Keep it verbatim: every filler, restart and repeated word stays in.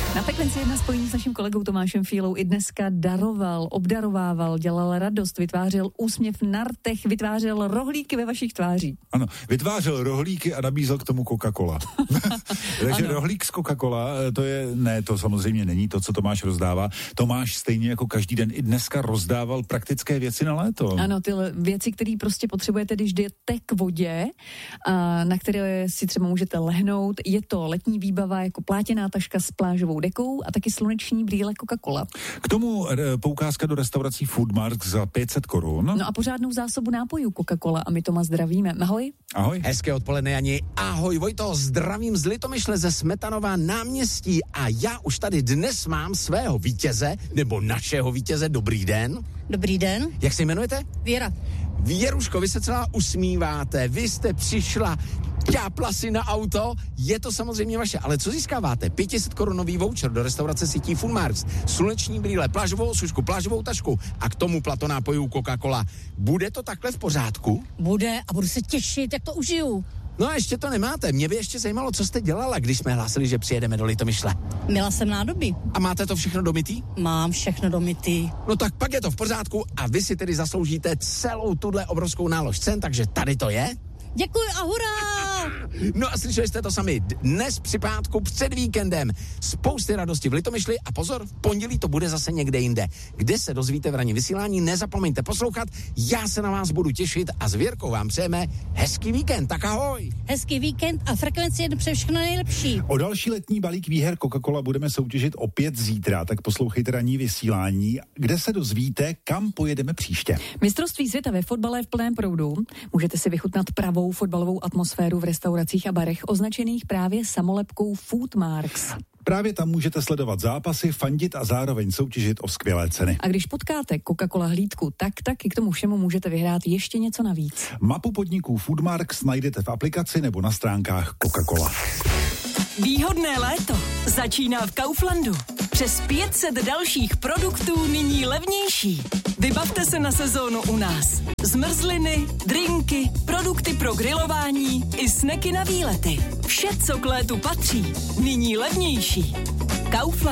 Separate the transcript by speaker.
Speaker 1: Na Frekvenci jedna spojení s naším kolegou Tomášem Fílou i dneska daroval, obdarovával, dělal radost, vytvářel úsměv na rtech, vytvářel rohlíky ve vašich tváří.
Speaker 2: Ano, vytvářel rohlíky a nabízel k tomu Coca-Cola. Takže rohlík z Coca-Cola, to je, ne, to samozřejmě není to, co Tomáš rozdává. Tomáš stejně jako každý den i dneska rozdával praktické věci na léto.
Speaker 1: Ano, ty věci, které prostě potřebujete, když jdete k vodě, a na které si třeba můžete lehnout. Je to letní výbava jako plátěná taška s plážovou dekou a taky sluneční brýle Coca-Cola.
Speaker 2: K tomu e, poukázka do restaurací Foodmark za pět set korun.
Speaker 1: No a pořádnou zásobu nápojů Coca-Cola a my Toma zdravíme. Ahoj.
Speaker 2: Ahoj.
Speaker 3: Hezké odpoledne, Jani. Ahoj, Vojto, zdravím z Litomyšle ze Smetanova náměstí a já už tady dnes mám svého vítěze, nebo našeho vítěze. Dobrý den.
Speaker 4: Dobrý den.
Speaker 3: Jak se jmenujete?
Speaker 4: Věra.
Speaker 3: Věruško, vy se celá usmíváte, vy jste přišla, ťápla si na auto, je to samozřejmě vaše, ale co získáváte? pět set korunový voucher do restaurace sítí Foodmarks, sluneční brýle, plážovou osušku, plážovou tašku a k tomu plato nápojů Coca-Cola. Bude to takhle v pořádku?
Speaker 4: Bude a budu se těšit, jak to užiju.
Speaker 3: No a ještě to nemáte, mě by ještě zajímalo, co jste dělala, když jsme hlásili, že přijedeme do Litomyšle.
Speaker 4: Měla jsem nádoby.
Speaker 3: A máte to všechno domytý?
Speaker 4: Mám všechno domytý.
Speaker 3: No tak pak je to v pořádku a vy si tedy zasloužíte celou tuhle obrovskou nálož cen, takže tady to je.
Speaker 4: Děkuji a hurá!
Speaker 3: No a slyšeli jste to sami. Dnes při pátku před víkendem spousty radosti v Litomyšli a pozor, v pondělí to bude zase někde jinde. Kde se dozvíte v ranní vysílání, nezapomeňte poslouchat, já se na vás budu těšit a s Věrkou vám přejeme hezký víkend, tak ahoj!
Speaker 4: Hezký víkend a Frekvenci jedna přeje všechno nejlepší.
Speaker 2: O další letní balík výher Coca-Cola budeme soutěžit opět zítra, tak poslouchejte ranní vysílání, kde se dozvíte, kam pojedeme příště.
Speaker 1: Mistrovství světa ve fotbale v plném proudu. Můžete si vychutnat pravou fotbalovou atmosféru v restauracích a barech označených právě samolepkou Foodmarks.
Speaker 2: Právě tam můžete sledovat zápasy, fandit a zároveň soutěžit o skvělé ceny.
Speaker 1: A když potkáte Coca-Cola hlídku, tak taky k tomu všemu můžete vyhrát ještě něco navíc.
Speaker 2: Mapu podniků Foodmarks najdete v aplikaci nebo na stránkách Coca-Cola.
Speaker 5: Výhodné léto začíná v Kauflandu. Přes pět set dalších produktů nyní levnější. Vybavte se na sezónu u nás. Zmrzliny, drinky, produkty pro grilování i sneky na výlety. Vše, co k létu patří, nyní levnější. Kaufland.